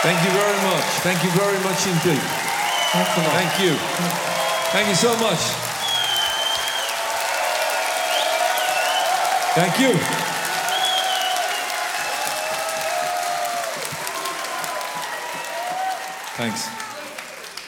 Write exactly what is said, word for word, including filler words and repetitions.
Thank you very much. Thank you very much indeed. Thanks a lot. Thank you. Thank you so much. Thank you. Thanks.